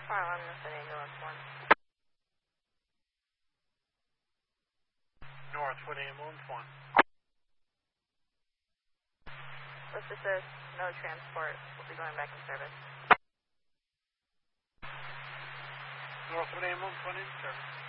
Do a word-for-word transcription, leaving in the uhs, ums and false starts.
Fire alarm, Northwood Ambulance one. Northwood Ambulance one. Let's assist, no transport, we'll be going back in service. Northwood Ambulance one in service.